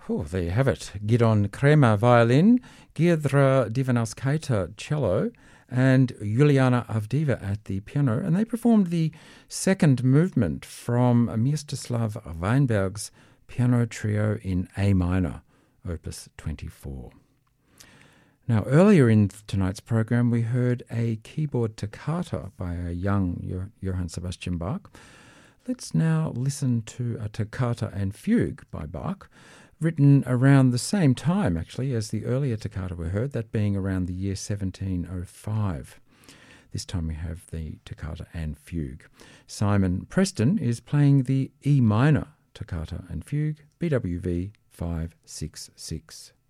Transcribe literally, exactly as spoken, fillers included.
Oh, there you have it. Gidon Kremer violin, Giedra Divanauskaite cello, and Juliana Avdiva at the piano, and they performed the second movement from Mstislav Weinberg's Piano Trio in A minor, Opus twenty-four. Now, earlier in tonight's program, we heard a keyboard toccata by a young Johann Sebastian Bach. Let's now listen to a toccata and fugue by Bach, written around the same time, actually, as the earlier toccata we heard, that being around the year seventeen oh five. This time we have the toccata and fugue. Simon Preston is playing the E minor toccata and fugue, B W V five six six.